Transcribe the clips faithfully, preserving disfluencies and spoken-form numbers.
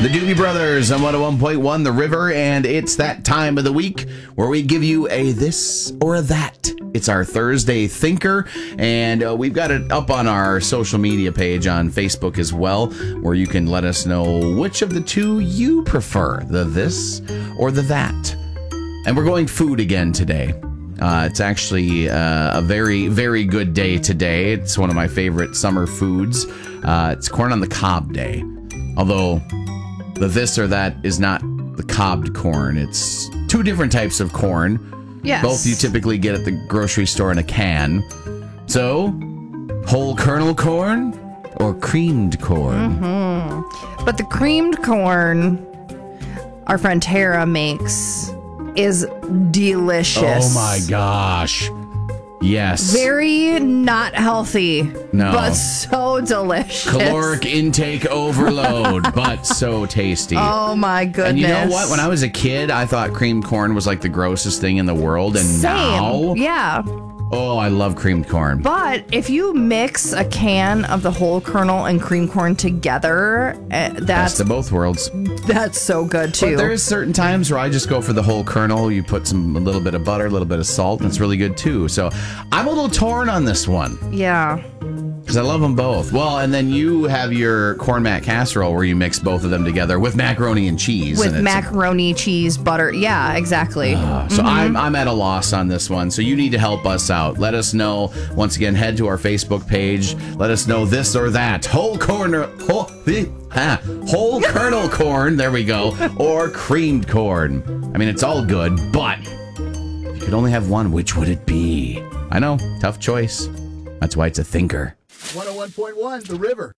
The Doobie Brothers on one oh one point one The River, and it's that time of the week where we give you a this or a that. It's our Thursday Thinker, and uh, we've got it up on our social media page on Facebook as well, where you can let us know which of the two you prefer, the this or the that. And we're going food again today. Uh, it's actually uh, a very, very good day today. It's one of my favorite summer foods. Uh, it's corn on the cob day. Although the this or that is not the cobbed corn. It's two different types of corn. Yes. Both you typically get at the grocery store in a can. So, whole kernel corn or creamed corn? Mm-hmm. But the creamed corn our friend Tara makes is delicious. Oh my gosh. Yes. Very not healthy. No. But so delicious. Caloric intake overload, but so tasty. Oh my goodness. And you know what? When I was a kid, I thought creamed corn was like the grossest thing in the world. And Same. now, Yeah. oh, I love creamed corn. But if you mix a can of the whole kernel and cream corn together, uh, that's Best of both worlds. that's so good too. But there's certain times where I just go for the whole kernel. You put some a little bit of butter, a little bit of salt, and it's really good too. So I'm a little torn on this one. Yeah. Because I love them both. Well, and then you have your corn mac casserole where you mix both of them together with macaroni and cheese. With and macaroni, cheese, butter. Yeah, exactly. Uh, so mm-hmm. I'm I'm at a loss on this one. So you need to help us out. Let us know. Once again, head to our Facebook page. Let us know this or that. Whole corn, whole, ah, whole kernel corn. There we go. Or creamed corn. I mean, it's all good, but if you could only have one, which would it be? I know, tough choice. That's why it's a thinker. one oh one point one The River.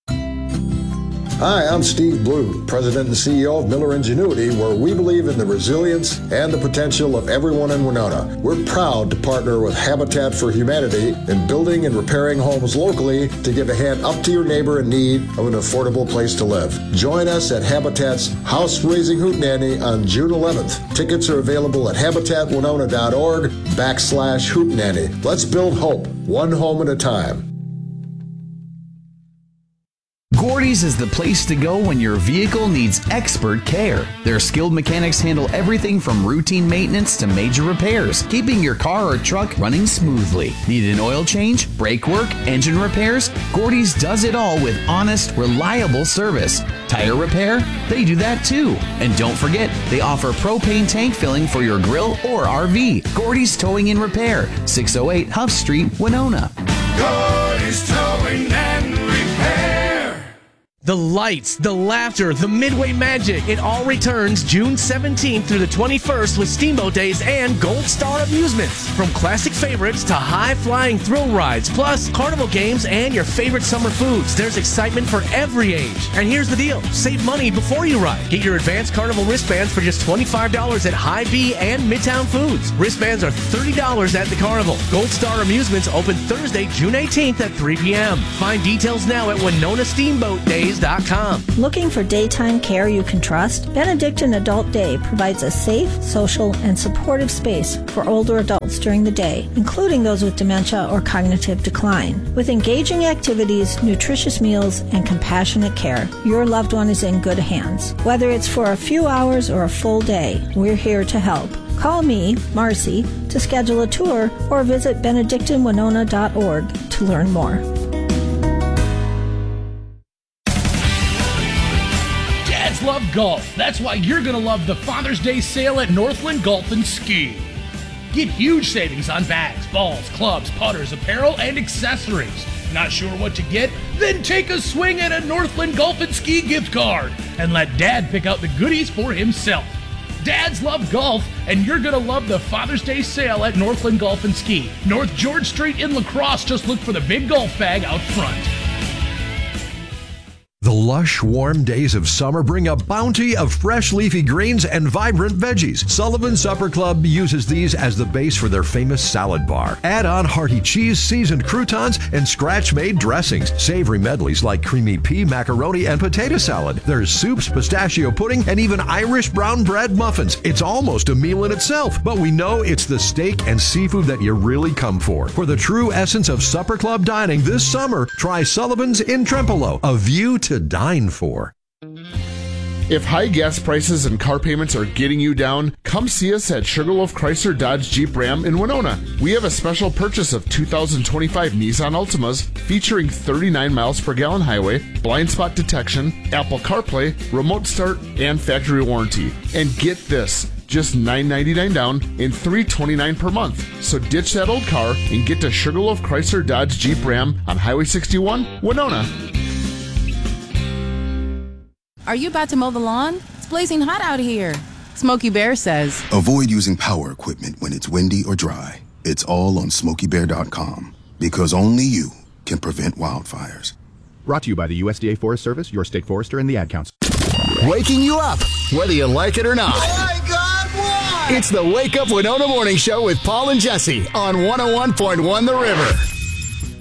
Hi, I'm Steve Blue, President and C E O of Miller Ingenuity, where we believe in the resilience and the potential of everyone in Winona. We're proud to partner with Habitat for Humanity in building and repairing homes locally to give a hand up to your neighbor in need of an affordable place to live. Join us at Habitat's House Raising Hootenanny on June eleventh. Tickets are available at habitat winona dot org backslash hootenanny. Let's build hope, one home at a time. Gordy's is the place to go when your vehicle needs expert care. Their skilled mechanics handle everything from routine maintenance to major repairs, keeping your car or truck running smoothly. Need an oil change, brake work, engine repairs? Gordy's does it all with honest, reliable service. Tire repair? They do that too. And don't forget, they offer propane tank filling for your grill or R V. Gordy's Towing and Repair, six oh eight Huff Street, Winona. Gordy's Towing and Repair. The lights, the laughter, the Midway magic. It all returns June seventeenth through the twenty-first with Steamboat Days and Gold Star Amusements. From classic favorites to high-flying thrill rides, plus carnival games and your favorite summer foods. There's excitement for every age. And here's the deal. Save money before you ride. Get your advanced carnival wristbands for just twenty-five dollars at Hy-Vee and Midtown Foods. Wristbands are thirty dollars at the carnival. Gold Star Amusements open Thursday, June eighteenth at three p.m. Find details now at Winona Steamboat Days dot com. Looking for daytime care you can trust? Benedictine Adult Day provides a safe, social, and supportive space for older adults during the day, including those with dementia or cognitive decline. With engaging activities, nutritious meals, and compassionate care, your loved one is in good hands. Whether it's for a few hours or a full day, we're here to help. Call me, Marcy, to schedule a tour or visit benedictine winona dot org to learn more. Love golf. That's why you're going to love the Father's Day sale at Northland Golf and Ski. Get huge savings on bags, balls, clubs, putters, apparel, and accessories. Not sure what to get? Then take a swing at a Northland Golf and Ski gift card and let Dad pick out the goodies for himself. Dads love golf, and you're going to love the Father's Day sale at Northland Golf and Ski. North George Street in La Crosse. Just look for the big golf bag out front. The lush, warm days of summer bring a bounty of fresh leafy greens and vibrant veggies. Sullivan Supper Club uses these as the base for their famous salad bar. Add on hearty cheese, seasoned croutons, and scratch-made dressings. Savory medleys like creamy pea, macaroni, and potato salad. There's soups, pistachio pudding, and even Irish brown bread muffins. It's almost a meal in itself, but we know it's the steak and seafood that you really come for. For the true essence of Supper Club dining this summer, try Sullivan's in Trempealeau, a view to dine for. If high gas prices and car payments are getting you down, come see us at Sugarloaf Chrysler Dodge Jeep Ram in Winona. We have a special purchase of two thousand twenty-five Nissan Altimas featuring thirty-nine miles per gallon highway, blind spot detection, Apple CarPlay, remote start, and factory warranty. And get this, just nine ninety-nine down and three twenty-nine per month. So ditch that old car and get to Sugarloaf Chrysler Dodge Jeep Ram on Highway sixty-one, Winona. Are you about to mow the lawn? It's blazing hot out here. Smokey Bear says, avoid using power equipment when it's windy or dry. It's all on smokey bear dot com because only you can prevent wildfires. Brought to you by the U S D A Forest Service, your state forester, and the Ad Council. Waking you up, whether you like it or not. Oh my God, what? It's the Wake Up Winona Morning Show with Paul and Jesse on one oh one point one The River.